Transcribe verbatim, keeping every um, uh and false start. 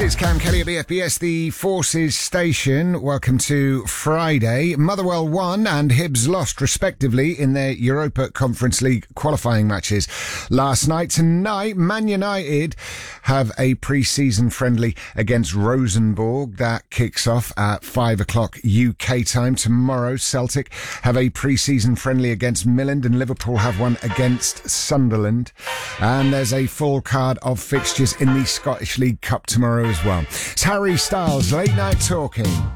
it's Cam Kelly at B F B S, the Forces station. Welcome to Friday. Motherwell won and Hibs lost, respectively, in their Europa Conference League qualifying matches last night. Tonight, Man United have a pre-season friendly against Rosenborg. That kicks off at five o'clock U K time. Tomorrow, Celtic have a pre-season friendly against Milland, and Liverpool have one against Sunderland. And there's a full card of fixtures in the Scottish League Cup tomorrow as well. It's Harry Styles, Late Night Talking.